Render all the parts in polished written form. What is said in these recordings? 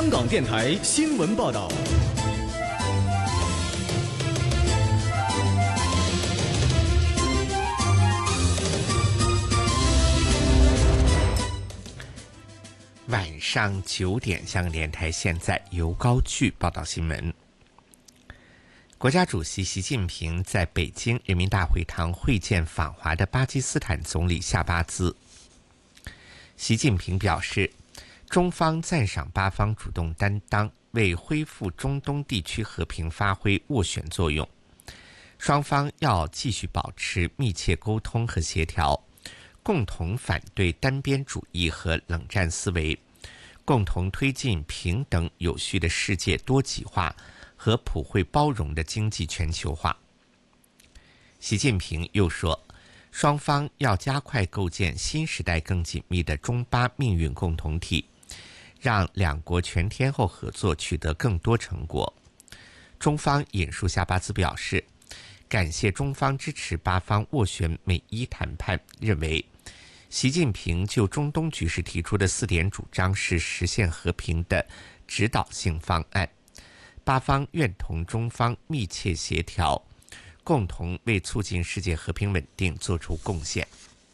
香港电台新闻报道。 晚上9点，香港电台现在由高炬报道新闻。国家主席习近平在北京人民大会堂会见访华的巴基斯坦总理夏巴兹。习近平表示，中方赞赏巴方主动担当，为恢复中东地区和平发挥斡旋作用。双方要继续保持密切沟通和协调，共同反对单边主义和冷战思维，共同推进平等有序的世界多极化和普惠包容的经济全球化。习近平又说，双方要加快构建新时代更紧密的中巴命运共同体，让两国全天候合作取得更多成果。中方引述夏巴兹表示，感谢中方支持巴方斡旋美伊谈判，认为习近平就中东局势提出的4点主张是实现和平的指导性方案，巴方愿同中方密切协调，共同为促进世界和平稳定做出贡献。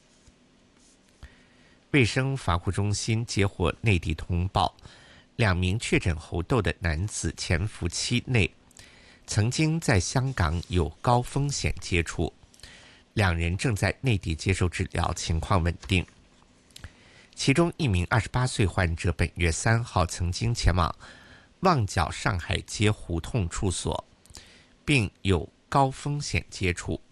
卫生防护中心接获内地通报，2名确诊猴痘的男子潜伏期内曾经在香港有高风险接触，2人正在内地接受治疗，情况稳定。其中1名28岁患者本月3号曾经前往旺角上海街胡同处所，并有高风险接触。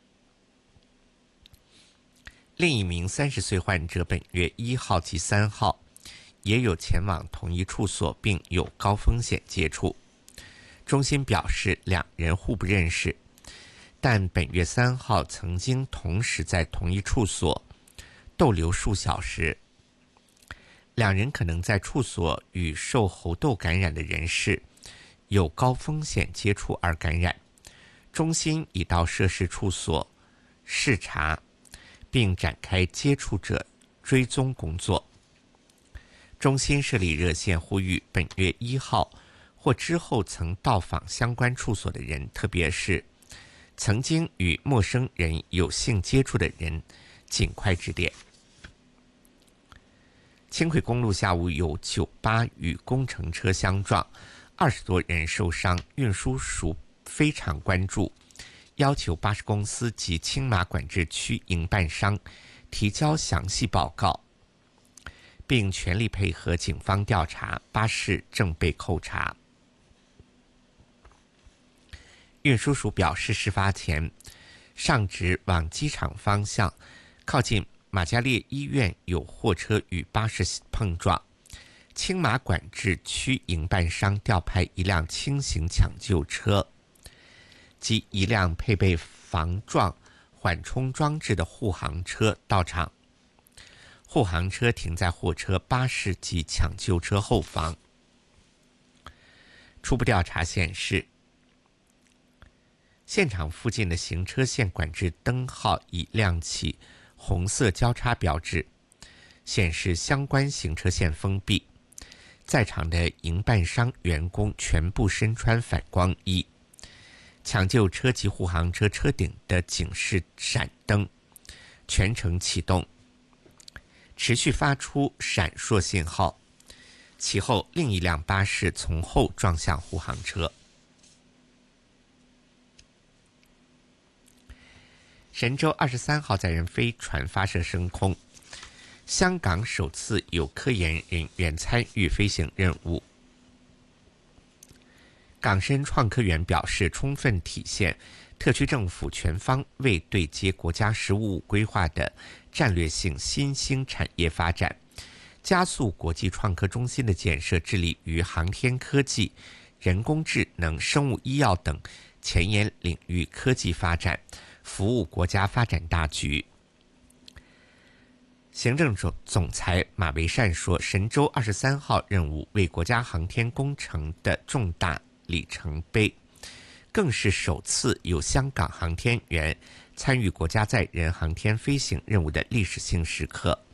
另1名30岁患者本月1号及3号也有前往同一处所，并有高风险接触。中心表示，2人互不认识，但本月3号曾经同时在同一处所逗留数小时。2人可能在处所与受猴痘感染的人士有高风险接触而感染。中心已到涉事处所视察，并展开接触者追踪工作。中心设立热线，呼吁本月1号或之后曾到访相关处所的人，特别是曾经与陌生人有性接触的人，尽快致电。轻轨公路下午有酒吧与工程车相撞，20多人受伤，运输署非常关注，要求巴士公司及青马管制区营办商提交详细报告，并全力配合警方调查，巴士正被扣查。运输署表示，事发前上址往机场方向靠近马加列医院有货车与巴士碰撞，青马管制区营办商调派1辆轻型抢救车及1辆配备防撞缓冲装置的护航车到场。护航车停在货车、巴士及抢救车后方。初步调查显示，现场附近的行车线管制灯号已亮起红色交叉标志，显示相关行车线封闭。在场的营办商员工全部身穿反光衣，抢救车及护航车车顶的警示闪灯全程启动，持续发出闪烁信号。其后另1辆巴士从后撞向护航车。神舟23号载人飞船发射升空，香港首次有科研人员参与飞行任务。港深创科园表示，充分体现特区政府全方位对接国家“十五五”规划的战略性新兴产业发展，加速国际创科中心的建设，致力于航天科技、人工智能、生物医药等前沿领域科技发展，服务国家发展大局。行政总裁马维善说，神舟23号任务为国家航天工程的重大里程碑，更是首次有香港航天员参与国家载人航天飞行任务的历史性时刻。